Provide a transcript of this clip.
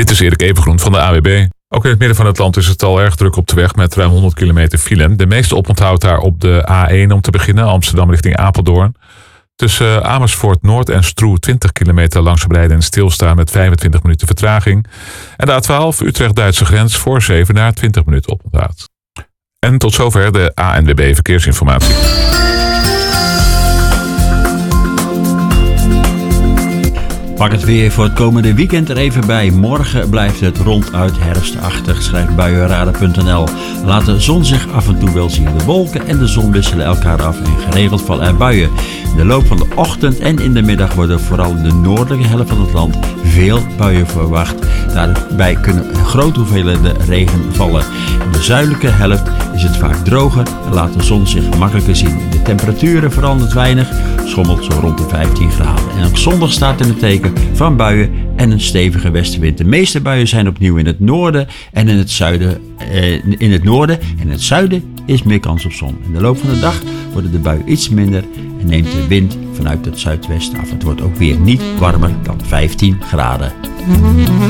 Dit is Erik Evengroen van de AWB. Ook in het midden van het land is het al erg druk op de weg met ruim 100 kilometer file. De meeste oponthoud daar op de A1 om te beginnen, Amsterdam richting Apeldoorn. Tussen Amersfoort Noord en Stroe 20 kilometer langzaam rijden en stilstaan met 25 minuten vertraging. En de A12 Utrecht-Duitse grens voor Zevenaar 20 minuten oponthoud. En tot zover de ANWB Verkeersinformatie. Pak het weer voor het komende weekend er even bij. Morgen blijft het ronduit herfstachtig, schrijft buienradar.nl. Laat de zon zich af en toe wel zien. De wolken en de zon wisselen elkaar af en geregeld vallen er buien. In de loop van de ochtend en in de middag worden vooral in de noordelijke helft van het land veel buien verwacht. Daarbij kunnen grote hoeveelheden regen vallen. In de zuidelijke helft is het vaak droger en laat de zon zich gemakkelijker zien. De temperaturen verandert weinig, schommelt zo rond de 15 graden. En ook zondag staat in het teken van buien en een stevige westenwind. De meeste buien zijn opnieuw in het noorden en in het zuiden. In het noorden en in het zuiden is meer kans op zon. In de loop van de dag worden de buien iets minder en neemt de wind vanuit het zuidwesten af. Het wordt ook weer niet warmer dan 15 graden.